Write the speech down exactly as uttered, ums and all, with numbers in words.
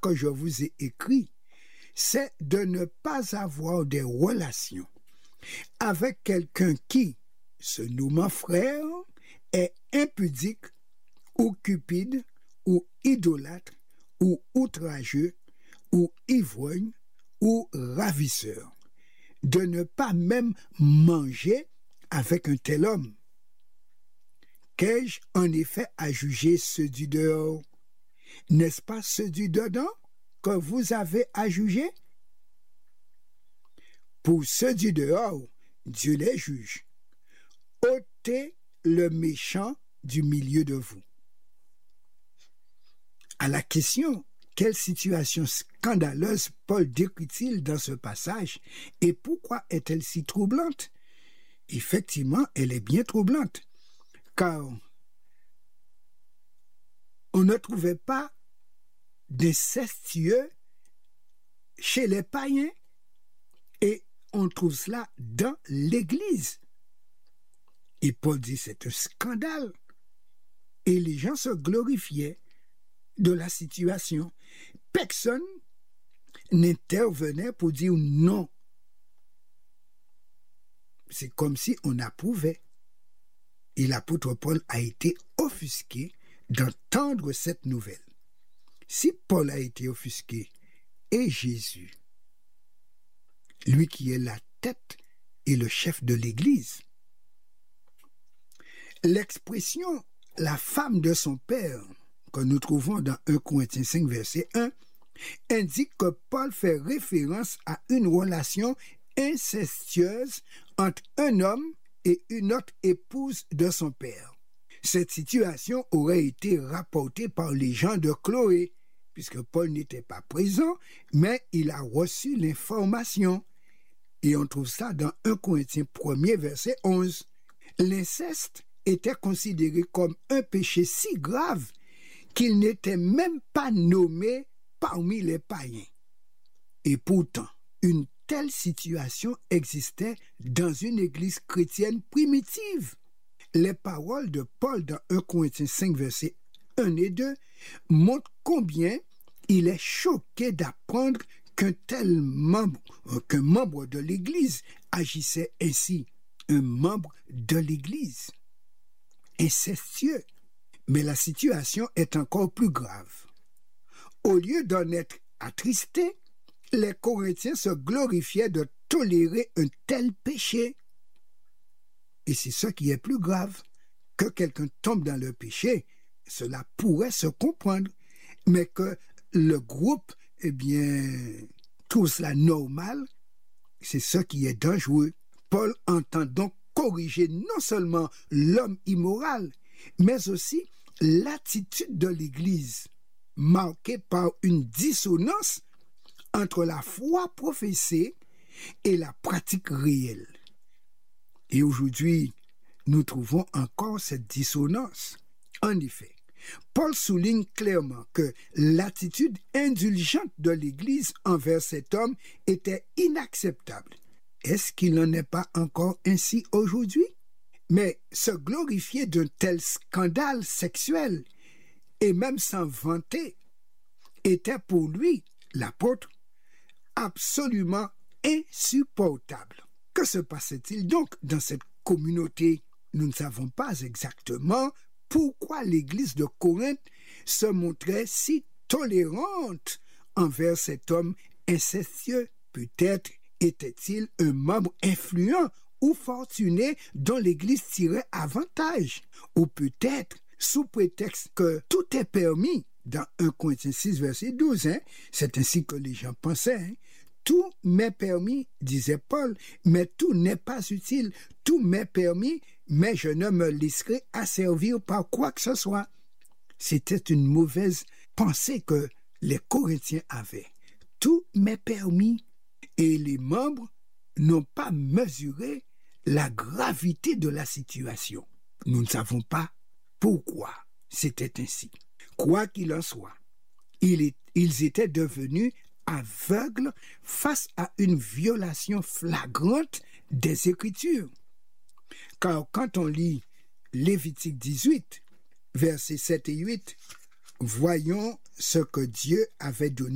que je vous ai écrit, c'est de ne pas avoir des relations avec quelqu'un qui, se nommant frère, est impudique ou cupide ou idolâtre ou outrageux ou ivrogne ou ravisseur, de ne pas même manger avec un tel homme. Qu'ai-je en effet à juger ceux du dehors? N'est-ce pas ceux du dedans que vous avez à juger? Pour ceux du dehors, Dieu les juge. Ôtez le méchant du milieu de vous. À la question, quelle situation scandaleuse Paul décrit-il dans ce passage et pourquoi est-elle si troublante? Effectivement, elle est bien troublante, car on ne trouvait pas d'incestueux chez les païens et on trouve cela dans l'Église. Et Paul dit c'est un scandale. Et les gens se glorifiaient de la situation. Personne n'intervenait pour dire non. C'est comme si on approuvait. Et l'apôtre Paul a été offusqué d'entendre cette nouvelle. Si Paul a été offusqué, et Jésus, lui qui est la tête et le chef de l'Église, l'expression « la femme de son père » que nous trouvons dans premier Corinthiens cinq, verset un, indique que Paul fait référence à une relation incestueuse entre un homme et une autre épouse de son père. Cette situation aurait été rapportée par les gens de Chloé, puisque Paul n'était pas présent, mais il a reçu l'information. Et on trouve ça dans premier Corinthiens un, verset onze. L'inceste était considéré comme un péché si grave qu'il n'était même pas nommé parmi les païens. Et pourtant, une telle situation existait dans une église chrétienne primitive. Les paroles de Paul dans premier Corinthiens cinq, versets un et deux montrent combien il est choqué d'apprendre qu'un tel membre, qu'un membre de l'église agissait ainsi, un membre de l'église. Incestueux. Mais la situation est encore plus grave. Au lieu d'en être attristés, les Corinthiens se glorifiaient de tolérer un tel péché. Et c'est ce qui est plus grave. Que quelqu'un tombe dans le péché, cela pourrait se comprendre. Mais que le groupe, eh bien, trouve cela normal, c'est ce qui est dangereux. Paul entend donc corriger non seulement l'homme immoral, mais aussi l'attitude de l'Église, marquée par une dissonance entre la foi professée et la pratique réelle. Et aujourd'hui, nous trouvons encore cette dissonance. En effet, Paul souligne clairement que l'attitude indulgente de l'Église envers cet homme était inacceptable. Est-ce qu'il n'en est pas encore ainsi aujourd'hui? Mais se glorifier d'un tel scandale sexuel, et même s'en vanter, était pour lui, l'apôtre, absolument insupportable. Que se passait-il donc dans cette communauté? Nous ne savons pas exactement pourquoi l'Église de Corinthe se montrait si tolérante envers cet homme incestueux. Peut-être était-il un membre influent ou fortuné dont l'Église tirait avantage, ou peut-être sous prétexte que tout est permis. Dans premier Corinthiens six, verset douze, hein, c'est ainsi que les gens pensaient. Hein. Tout m'est permis, disait Paul, mais tout n'est pas utile. Tout m'est permis, mais je ne me laisserai asservir par quoi que ce soit. C'était une mauvaise pensée que les Corinthiens avaient. Tout m'est permis. Et les membres n'ont pas mesuré la gravité de la situation. Nous ne savons pas pourquoi c'était ainsi. Quoi qu'il en soit, ils étaient devenus aveugles face à une violation flagrante des Écritures. Car quand on lit Lévitique dix-huit, versets sept et huit, voyons ce que Dieu avait donné